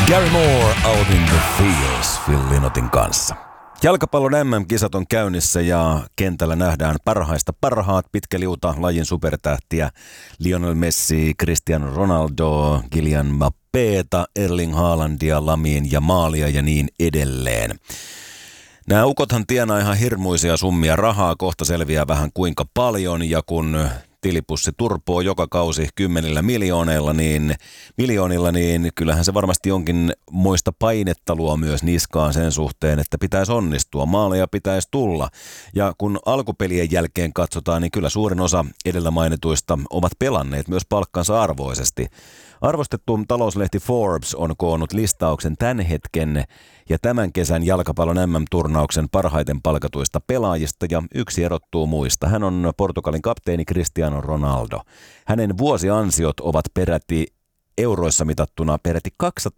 Gary Moore, Out in the Fields, Phil Lynottin kanssa. Jalkapallon MM-kisat on käynnissä ja kentällä nähdään parhaista parhaat, pitkä liuta lajin supertähtiä. Lionel Messi, Cristiano Ronaldo, Kylian Mbappéta, Erling Haalandia, Lamine Yamalia ja niin edelleen. Nämä ukothan tienaa ihan hirmuisia summia rahaa, kohta selviää vähän kuinka paljon, ja kun tilipussi turpoo joka kausi 10 miljoonilla, niin kyllähän se varmasti jonkin moista painetta luo myös niskaan sen suhteen, että pitäisi onnistua, maaleja pitäisi tulla. Ja kun alkupelien jälkeen katsotaan, niin kyllä suurin osa edellä mainituista ovat pelanneet myös palkkansa arvoisesti. Arvostettu talouslehti Forbes on koonnut listauksen tämän hetken ja tämän kesän jalkapallon MM-turnauksen parhaiten palkatuista pelaajista, ja yksi erottuu muista. Hän on Portugalin kapteeni Cristiano Ronaldo. Hänen vuosiansiot ovat peräti euroissa mitattuna peräti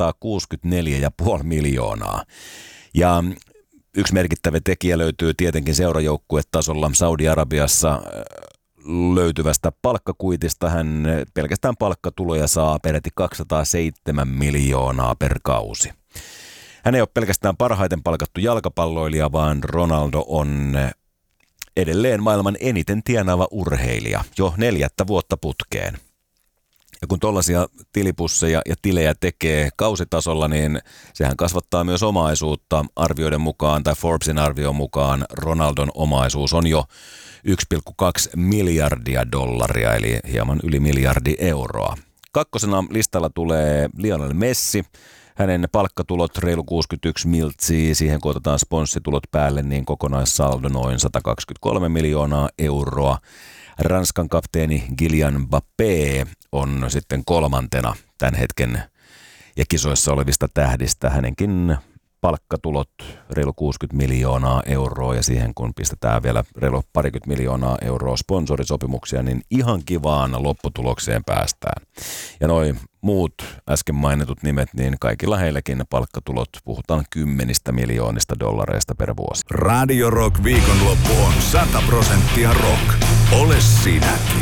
264,5 miljoonaa. Ja yksi merkittävä tekijä löytyy tietenkin seurajoukkuetasolla Saudi-Arabiassa löytyvästä palkkakuitista. Hän pelkästään palkkatuloja saa peräti 207 miljoonaa per kausi. Hän ei ole pelkästään parhaiten palkattu jalkapalloilija, vaan Ronaldo on edelleen maailman eniten tienaava urheilija jo 4. vuotta putkeen. Ja kun tollaisia tilipusseja ja tilejä tekee kausitasolla, niin sehän kasvattaa myös omaisuutta. Arvioiden mukaan tai Forbesin arvion mukaan Ronaldon omaisuus on jo 1,2 miljardia dollaria, eli hieman yli miljardi euroa. Kakkosena listalla tulee Lionel Messi. Hänen palkkatulot reilu 61 miltsiä, siihen kun otetaan sponssitulot päälle, niin kokonaissaldo noin 123 miljoonaa euroa. Ranskan kapteeni Kylian Mbappé on sitten kolmantena tämän hetken ja kisoissa olevista tähdistä. Hänenkin palkkatulot reilu 60 miljoonaa euroa, ja siihen kun pistetään vielä reilu 20 miljoonaa euroa sponsorisopimuksia, niin ihan kivaan lopputulokseen päästään. Ja noi muut äsken mainitut nimet, niin kaikilla heilläkin palkkatulot puhutaan 10 miljoonista dollareista per vuosi. Radio Rock viikonloppu on 100% rock. Ole sinäkin.